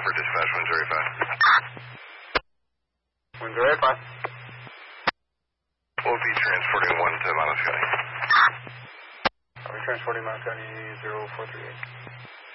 Harper Dispatch, Windsor 85. Windsor 85. We'll be transporting 1 to Miles County. I'll be transporting Miles County 0438.